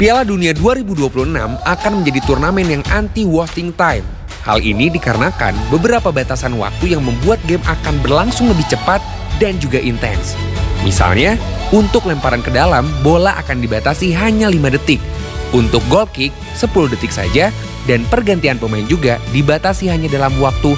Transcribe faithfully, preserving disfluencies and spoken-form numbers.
Piala Dunia dua ribu dua puluh enam akan menjadi turnamen yang anti-wasting time. Hal ini dikarenakan beberapa batasan waktu yang membuat game akan berlangsung lebih cepat dan juga intens. Misalnya, untuk lemparan ke dalam, bola akan dibatasi hanya lima detik. Untuk goal kick, sepuluh detik saja, dan pergantian pemain juga dibatasi hanya dalam waktu